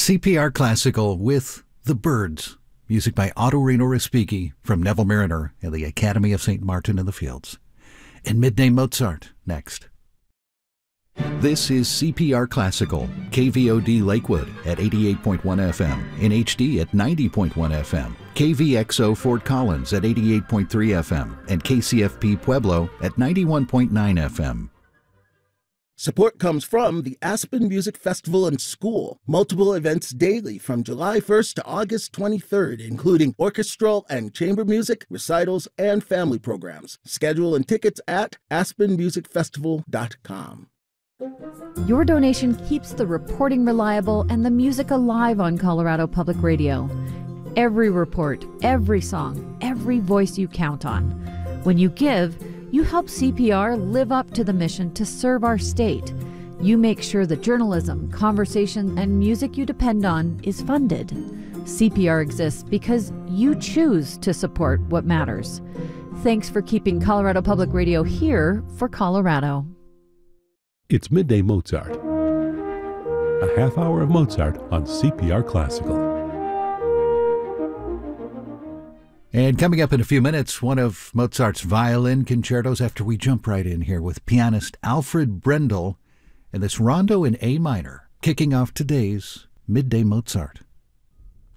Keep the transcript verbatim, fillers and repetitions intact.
C P R Classical with The Birds, music by Ottorino Respighi from Neville Marriner and the Academy of Saint Martin in the Fields. And Midday Mozart next. This is C P R Classical, K V O D Lakewood at eighty-eight point one F M, in H D at ninety point one F M, K V X O Fort Collins at eighty-eight point three F M, and K C F P Pueblo at ninety-one point nine F M. Support comes from the Aspen Music Festival and School. Multiple events daily from July first to August twenty-third, including orchestral and chamber music, recitals, and family programs. Schedule and tickets at aspen music festival dot com. Your donation keeps the reporting reliable and the music alive on Colorado Public Radio. Every report, every song, every voice you count on. When you give, you help C P R live up to the mission to serve our state. You make sure the journalism, conversation, and music you depend on is funded. C P R exists because you choose to support what matters. Thanks for keeping Colorado Public Radio here for Colorado. It's Midday Mozart, a half hour of Mozart on C P R Classical. And coming up in a few minutes, one of Mozart's violin concertos after we jump right in here with pianist Alfred Brendel and this rondo in A minor, kicking off today's Midday Mozart.